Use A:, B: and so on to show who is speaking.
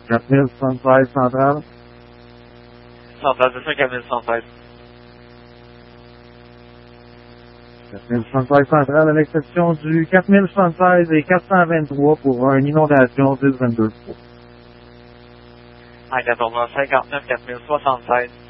A: 4076 centrale.
B: Centrale, c'est ça, 4076.
A: 4076 centrale, à l'exception du 4076 et 423 pour une inondation 1022.
B: En 14h59, 4076.